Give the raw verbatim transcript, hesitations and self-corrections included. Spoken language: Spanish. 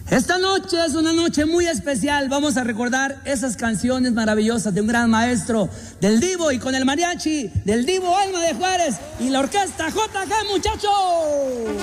Esta noche es una noche muy especial. Vamos a recordar esas canciones maravillosas de un gran maestro, del Divo, y con el mariachi del Divo Alma de Juárez y la orquesta J G, muchachos.